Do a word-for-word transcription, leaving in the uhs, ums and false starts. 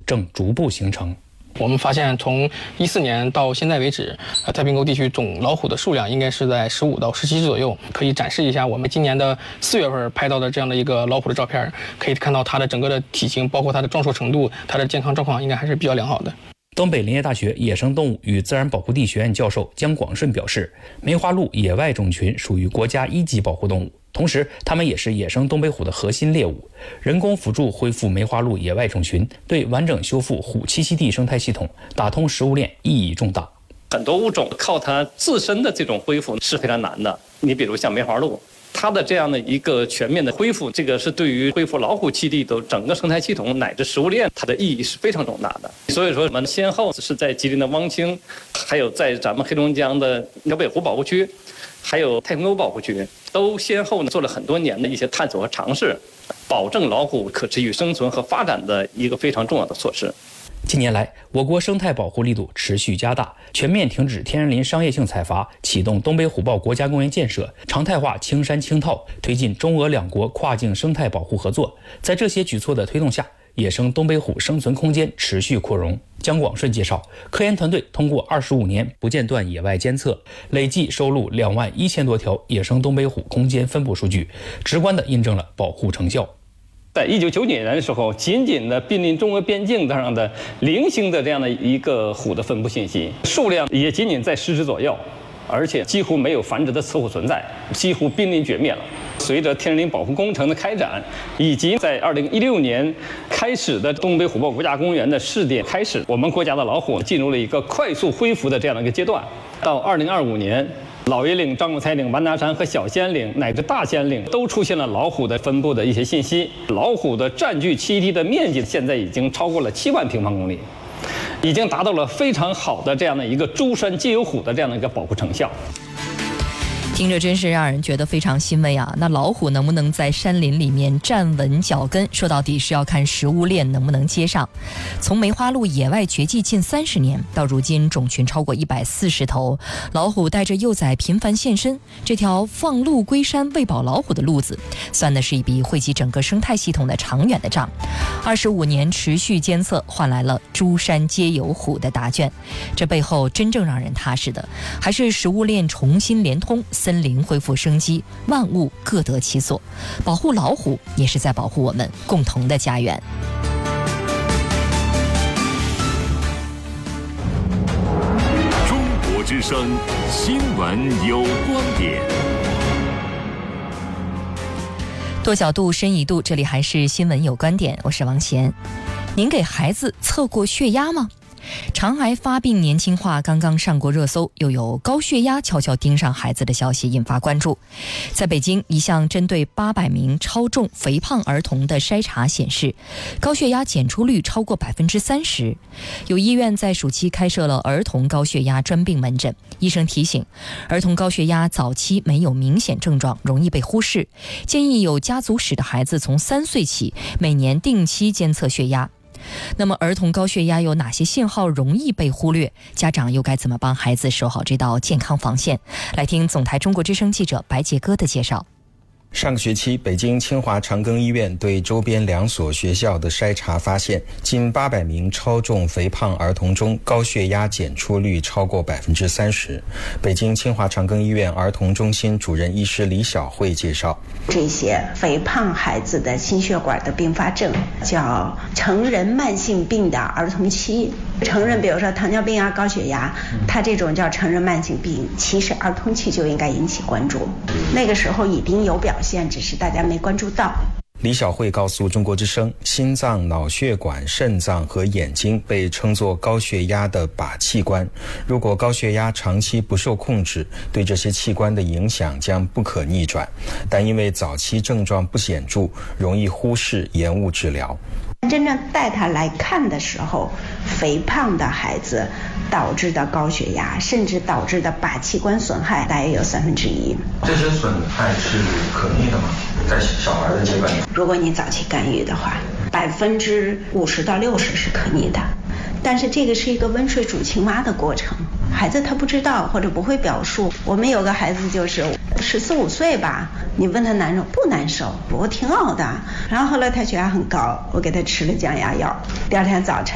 正逐步形成。 我们发现，从一四年到现在为止，呃，太平沟地区总老虎的数量应该是在十五到十七只左右。可以展示一下我们今年的四月份拍到的这样的一个老虎的照片，可以看到它的整个的体型，包括它的壮硕程度，它的健康状况应该还是比较良好的。 东北林业大学野生动物与自然保护地学院教授姜广顺表示，梅花鹿野外种群属于国家一级保护动物，同时它们也是野生东北虎的核心猎物。人工辅助恢复梅花鹿野外种群，对完整修复虎栖息地生态系统、打通食物链意义重大。 很多物种靠它自身的这种恢复是非常难的，你比如像梅花鹿，它的这样的一个全面的恢复，这个是对于恢复老虎栖地的整个生态系统乃至食物链，它的意义是非常重大的。所以说，我们先后是在吉林的汪清，还有在咱们黑龙江的辽北湖保护区，还有太平沟保护区，都先后呢做了很多年的一些探索和尝试，保证老虎可持续生存和发展的一个非常重要的措施。 近年来，我国生态保护力度持续加大，全面停止天然林商业性采伐，启动东北虎豹国家公园建设，常态化青山青套，推进中俄两国跨境生态保护合作。在这些举措的推动下，野生东北虎生存空间持续扩容。姜广顺介绍，科研团队通过二十五年不间断野外监测，累计收录两万一千多条野生东北虎空间分布数据，直观地印证了保护成效。 在一九九几年的时候，仅仅的濒临中俄边境上的零星的这样的一个虎的分布信息，数量也仅仅在十只左右，而且几乎没有繁殖的雌虎存在，几乎濒临绝灭了。随着天然林保护工程的开展，以及在二零一六年开始的东北虎豹国家公园的试点开始，我们国家的老虎进入了一个快速恢复的这样的一个阶段。到二零二五年，老爷岭、张果彩岭、完达山和小仙岭乃至大仙岭都出现了老虎的分布的一些信息。老虎的占据栖息地的面积现在已经超过了七万平方公里，已经达到了非常好的这样的一个诸山皆有虎的这样的一个保护成效。 听着真是让人觉得非常欣慰啊！那老虎能不能在山林里面站稳脚跟，说到底是要看食物链能不能接上。从梅花鹿野外绝迹近三十年，到如今种群超过一百四十头，老虎带着幼崽频繁现身，这条放鹿归山喂饱老虎的路子，算的是一笔惠及整个生态系统的长远的账。二十五年持续监测，换来了诸山皆有虎的答卷。这背后真正让人踏实的，还是食物链重新连通，森林恢复生机，万物各得其所。保护老虎，也是在保护我们共同的家园。 中国之声新闻有观点， 多角度，深一度，这里还是新闻有观点，我是王贤。您给孩子测过血压吗？肠癌发病年轻化刚刚上过热搜，又有高血压悄悄盯上孩子的消息引发关注。在北京，一项针对八百名超重肥胖儿童的筛查显示，高血压检出率超过百分之三十。有医院在暑期开设了儿童高血压专病门诊，医生提醒，儿童高血压早期没有明显症状，容易被忽视，建议有家族史的孩子从三岁起每年定期监测血压。那么儿童高血压有哪些信号容易被忽略？家长又该怎么帮孩子守好这道健康防线？来听总台中国之声记者白杰哥的介绍。 上个学期，北京清华长庚医院对周边两所学校的筛查发现，近八百名超重肥胖儿童中，高血压检出率超过百分之三十。北京清华长庚医院儿童中心主任医师李晓慧介绍， 这些肥胖孩子的心血管的并发症叫成人慢性病的儿童期。成人比如说糖尿病啊、高血压，它这种叫成人慢性病，其实儿童期就应该引起关注，那个时候已经有表现，只是大家没关注到。 李晓慧告诉中国之声，心脏、脑血管、肾脏和眼睛被称作高血压的靶器官。如果高血压长期不受控制，对这些器官的影响将不可逆转，但因为早期症状不显著，容易忽视，延误治疗。 真正带他来看的时候，肥胖的孩子导致的高血压，甚至导致的靶器官损害大约有三分之一。 这些损害是可逆的吗？在小孩的阶段， 如果你早期干预的话，百分之五十到六十是可逆的。但是这个是一个温水煮青蛙的过程，孩子他不知道或者不会表述。我们有个孩子就是十四五岁吧，你问他难受不难受，我挺好的。然后后来他血压很高，我给他吃了降压药，第二天早晨